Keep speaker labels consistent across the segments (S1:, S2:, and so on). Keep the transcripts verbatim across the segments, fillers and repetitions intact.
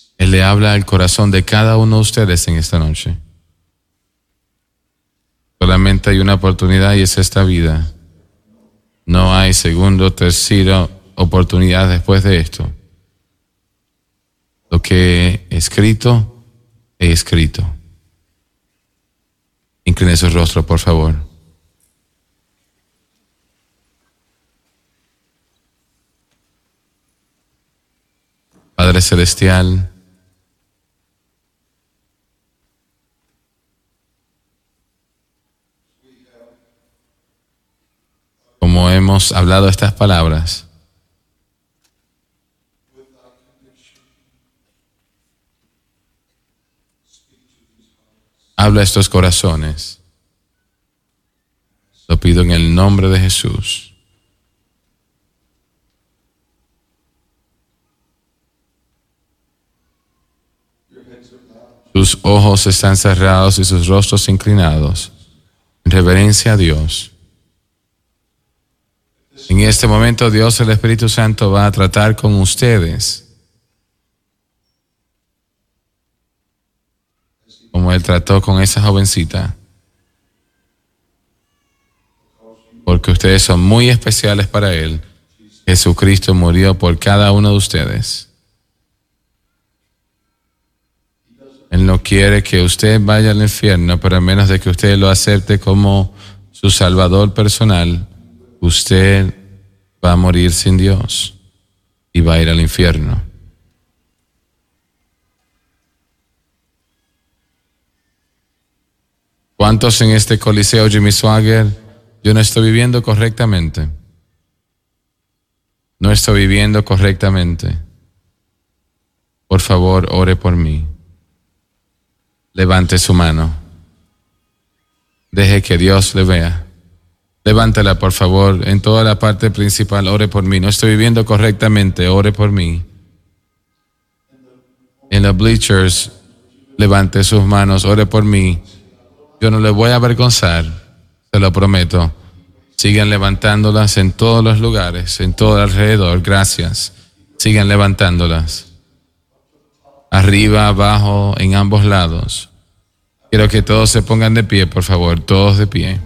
S1: Él le habla al corazón de cada uno de ustedes en esta noche. Solamente hay una oportunidad y es esta vida. No hay segundo, tercera oportunidad después de esto. Lo que he escrito, he escrito. Incline su rostro, por favor. Padre Celestial, como hemos hablado estas palabras, habla a estos corazones. Lo pido en el nombre de Jesús. Sus ojos están cerrados y sus rostros inclinados en reverencia a Dios. En este momento Dios, el Espíritu Santo, va a tratar con ustedes como Él trató con esa jovencita, porque ustedes son muy especiales para Él. Jesucristo murió por cada uno de ustedes. Él no quiere que usted vaya al infierno, pero a menos de que usted lo acepte como su Salvador personal, usted va a morir sin Dios y va a ir al infierno. ¿Cuántos en este coliseo, Jimmy Swaggart, yo no estoy viviendo correctamente? No estoy viviendo correctamente. Por favor, ore por mí. Levante su mano. Deje que Dios le vea. Levántela, por favor, en toda la parte principal. Ore por mí. No estoy viviendo correctamente. Ore por mí. En los bleachers, levante sus manos. Ore por mí. Yo no le voy a avergonzar. Se lo prometo. Sigan levantándolas en todos los lugares, en todo alrededor. Gracias. Sigan levantándolas. Arriba, abajo, en ambos lados. Quiero que todos se pongan de pie, por favor, todos de pie.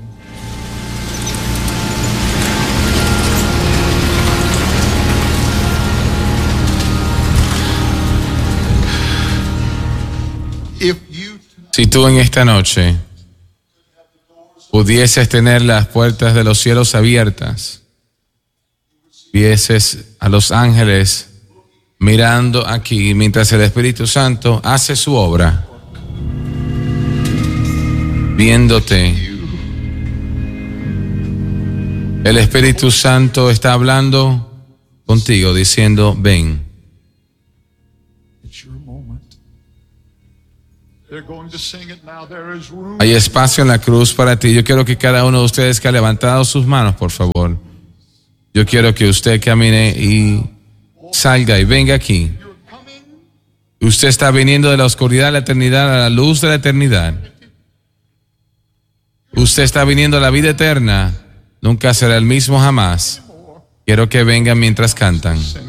S1: Si tú en esta noche pudieses tener las puertas de los cielos abiertas, vieses a los ángeles mirando aquí mientras el Espíritu Santo hace su obra, viéndote. El Espíritu Santo está hablando contigo, diciendo, ven. Hay espacio en la cruz para ti. Yo quiero que cada uno de ustedes que ha levantado sus manos, por favor, yo quiero que usted camine y salga y venga aquí. Usted está viniendo de la oscuridad a la eternidad, a la luz de la eternidad. Usted está viniendo a la vida eterna. Nunca será el mismo jamás. Quiero que vengan mientras cantan.